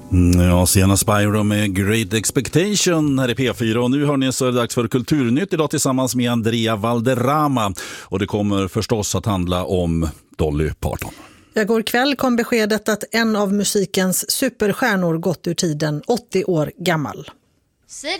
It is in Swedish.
Ja, sena Spyro med Great Expectation här i P4 och nu har ni så är det dags för Kulturnytt idag tillsammans med Andrea Valderrama och det kommer förstås att handla om Dolly Parton. Igår kväll kom beskedet att en av musikens superstjärnor gått ur tiden, 80 år gammal. Sit